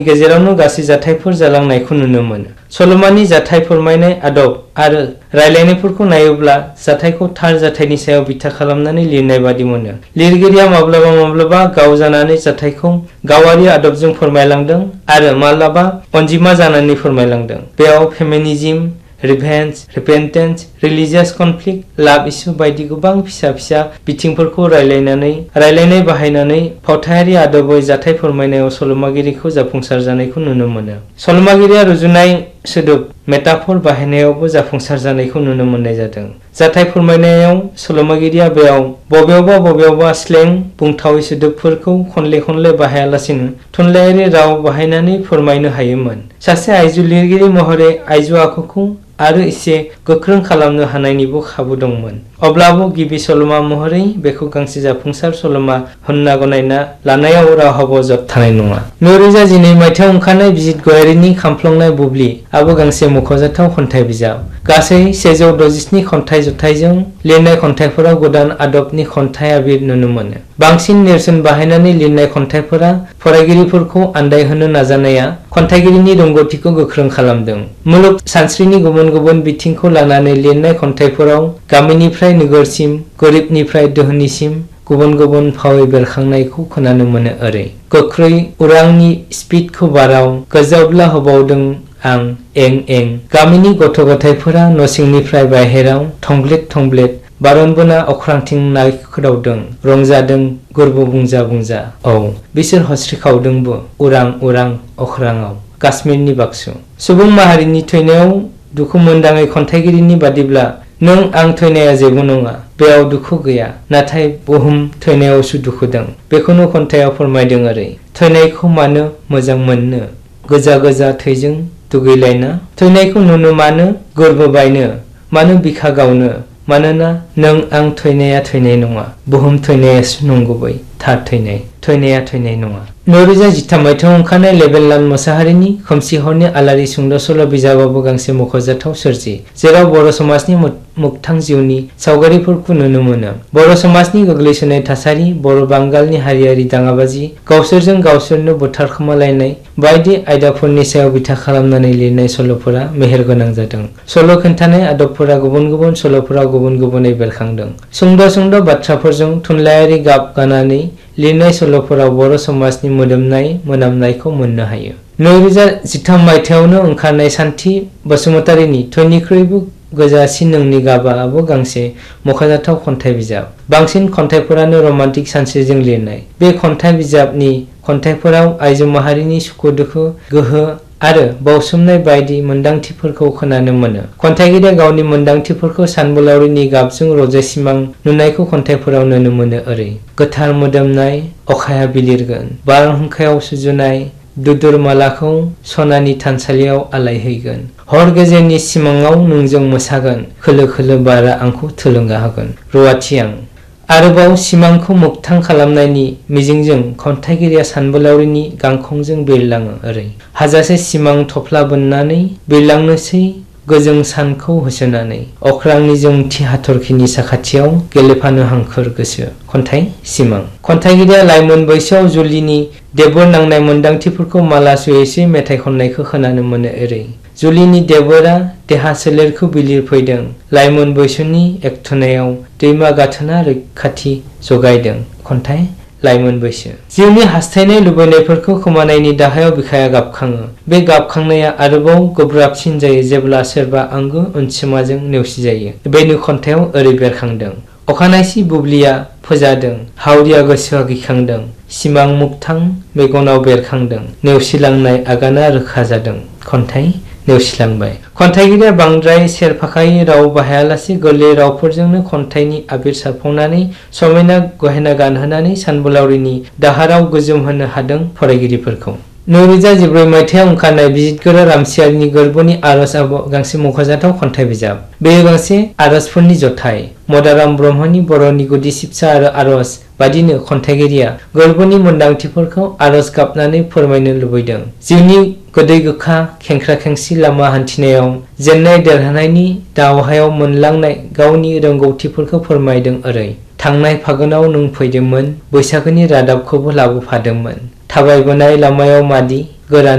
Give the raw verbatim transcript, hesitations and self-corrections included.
गेजेरावनो गासै जाथायफोर जालांनायखौ नुनो मोनो। सल'मानि जाथाय फोरमायनाय आदब आरो रायलायनायफोरखौ नायोब्ला जाथायखौ थार जाथायनि सायाव बिथा खालामनानै लिरनाय बादि मोनो। लिरगिरिया माब्लाबा माब्लाबा गाव जानानै जाथायखौ गावारि आदबजों फोरमायलांदों आरो माब्लाबा अनजिमा जानानै फोरमायलांदों। बेयाव फेमिनिज्म, रिभेन्ज, रिपेन्टेन्स, रिलिजियास कनफ्लिक्ट, लाभ इस्यु बायदि गोबां फिसा फिसा बिथिंफोरखौ रायलायनानै रायलायनाय बाहायनानै फावथायारि आदबै जाथाय फोरमायनायाव सल'मागिरिखौ जाफुंसार जानायखौ नुनो मोनो। सल'मागिरिया रुजुनाय सोदोब मेटाफर बाहायनायावबो जाफुंसार जानायखौ नुनो मोननाय जादों। जाथाय फोरमायनायाव सल'मागिरिया बेयाव बबेयावबा बबेयावबा स्लें बुंथावै सोदोबफोरखौ खनले खनले बाहायालासिनो थुनलाइयारि राव बाहायनानै फोरमायनो हायोमोन। सासे आइजो लिरगिरि महरै आइजो आखुखौ आरो एसे गोख्रों खालामनो हानायनिबो खाबु दंमोन। अब्लाबो गिबि सल'मा महरै बेखौ गांसे जाफुंसार सल'मा होनना गनायना लानायाव रावहाबो जद थानाय नङा। नैरोजा जिनै मायथाइयाव ओंखारनाय बिजित गयारीनि खामफ्लांनाय बुब्लि आबो गांसे मख'जाथाव खन्थाइ बिजाब। गासै सेजौ द'जिस्नि खन्थाइ जथाइजों लिरनाय खन्थाइफोराव गोदान आदबनि खन्थाइ आबिर नुनो मोनो। बांसिन नेरसोन बाहायनानै लिरनाय खन्थाइफोरा फरायगिरिफोरखौ आन्दायहोनो नाजानाया खन्थाइगिरिनि रोंगौथिखौ गोख्रों खालामदों। मुलुग सानस्रिनि गुबुन गुबुन बिथिंखौ लानानै लिरनाय खन्थाइफोराव गामिनिफ्राय नोगोरसिम, गोरिबनिफ्राय दोहोनिसिम गुबुन गुबुन फावै बेरखांनायखौ खोनानो मोनो ओरै। गोख्रै उरांनि स्पिडखौ बाराव, गोजावब्ला होबावदों आं एं एं। गामिनि गथ' गथायफोरा न'सिंनिफ्राय बाहेराव थंब्लेद थंब्लेद बारनबोना अख्रांथिं नायखोदावदों, रंजादों गोरबो बुंजा बुंजा। औ, बिसोर हस्रिखावदोंबो उरां उरां अख्राङाव। काश्मीरनि बाक्सु। सुबुं माहारिनि थैनायाव दुखु मोनदाङै खन्थाइगिरिनि बादिब्ला नों आं थैनाया जेबो नङा, बेयाव दुखु गैया, नाथाय बुहुम थैनायावसो दुखु दं। बेखौनो खन्थाइयाव फोरमायदों ओरै। थैनायखौ मानो मोजां मोननो, गोजा गोजा थैजों दुगैलायना। थैनायखौ नुनो मानो गोरबो बायनो, मानो बिखा गावनो, मानोना नों आं थैनाया थैनाय नङा, बुहुम थैनायासो नंगुबै थार थैनाय, थैनाया थैनाय नङा। नैरोजा जिथाम मायथाइयाव ओंखारनाय लेबेनलाल मोसाहारिनि खोमसि हरनि आलारि सुंद' सल' बिजाबाबो गांसे मख'जाथाव सोरजि, जेराव बर' समाजनि मोगथां जिउनि सावगारिफोरखौ नुनो मोनो। बर' समाजनि गोग्लैसोनाय थासारि, बर' बांगालनि हारियारि दाङाबाजि, गावसोरजों गावसोरनो बुथारखोमालायनाय बायदि आयदाफोरनि सायाव बिथा खालामनानै लिरनाय सल'फोरा मेहेरगोनां जादों। सल' खिन्थानाय आदबफोरा गुबुन गुबुन सल'फोराव गुबुन गुबुनै बेरखांदों। सुंद' सुंद' बाथ्राफोरजों थुनलाइयारि गाब गानानै लिरनाय सल'फोराव बर' समाजनि मोदोमनाय मोनामनायखौ मोननो हायो। नैरोजा जिथाम मायथाइयावनो ओंखारनाय सान्थि बसुमतारीनि थैनिख्रुइबो गोजासिन नोंनि गाबाबो गांसे मख'जाथाव खन्थाइ बिजाब। बांसिन खन्थाइफोरानो रमान्टिक सानस्रिजों लिरनाय। बे खन्थाइ बिजाबनि खन्थाइफोराव आइजो माहारिनि सुखु दुखु, गोहो आरो बावसोमनाय बायदि मोन्दांथिफोरखौ खोनानो मोनो। खन्थाइगिरिया गावनि मोन्दांथिफोरखौ सानबोलावरिनि गाबजों रजे सिमां नुनायखौ खन्थाइफोराव नुनो मोनो ओरै। गोथार मोदोमनाय अखाया बिलिरगोन, बारहुंखायाव सुजुनाय दुदुर मालाखौ सनानि थानसालियाव आलायहैगोन। हर गेजेरनि सिमाङाव नोंजों मोसागोन, खोलो खोलो बारा आंखौ थुलुंगा होगोन। रुवाथि आं। आरोबाव सिमांखौ मोगथां खालामनायनि मिजिंजों खन्थाइगिरिया सानबोलावरिनि गांखंजों बिरलाङो ओरै। हाजासे सिमां थफ्ला बोननानै बिरलांनोसै गोजों सानखौ होसोनानै, अख्रांनि जोंथि हाथरखिनि साखाथियाव गेलेफानो हांखुर गोसो। खन्थाइ सिमां। खन्थाइगिरिया लाइमोन बैसोआव जुलिनि देबोर नांनाय मोन्दांथिफोरखौ माला सुयै सुयै मेथाइ खननायखौ खोनानो मोनो ओरै। जुलिनि देबोरा देहा सोलेरखौ बिलिरफैदों, लाइमोन बैसोनि एकथनायाव दैमा गाथोना रैखाथि जगायदों। खन्थाइ लाइमोन बैसो। जिउनि हास्थायनाय लुबैनायफोरखौ खोमानायनि दाहायाव बिखाया गाबखाङो। बे गाबखांनाया आरोबाव गोब्राबसिन जायो जेब्ला सोरबा आंगो अनसुमाजों नेवसिजायो। बेनो खन्थाइयाव ओरै बेरखांदों। अखानायसि बुब्लिया फोजादों, हावरिया गोसोआ गिखांदों, सिमां मोगथां मेगनाव बेरखांदों, नेवसिलांनाय आगाना रोखा जादों। खन्थाइ नेवसिलांबाय। खन्थाइगिरिया बांद्राय सेरफाखायै राव बाहायालासे गोरलै रावफोरजोंनो खन्थाइनि आबिर सारफावनानै समायना गहेना गानहोनानै सानबोलावरिनि दाहाराव गोजोमहोनो हादों फरायगिरिफोरखौ। नैरोजा जिब्रै मायथाइयाव ओंखारनाय बिजितगोरा रामसियारिनि गोरबोनि आरजआबो गांसे मख'जाथाव खन्थाइ बिजाब। बेयो गांसे आरजफोरनि जथाइ। मदाराम ब्रह्मनि बर'नि गुदि सिबसा आरो आरज बादिनो खन्थाइगिरिया गोरबोनि मोन्दांथिफोरखौ आरज गाबनानै फोरमायनो लुबैदों। जिउनि गोदै गोखा खेंख्रा खेंसि लामा हान्थिनायाव जेननाय देरहानायनि दावहायाव मोनलांनाय गावनि रोंगौथिफोरखौ फोरमायदों ओरै। थांनाय फागोनाव नों फैदोंमोन, बैसागोनि रादाबखौबो लाबोफादोंमोन। थाबायबोनाय लामायाव मादि गोरान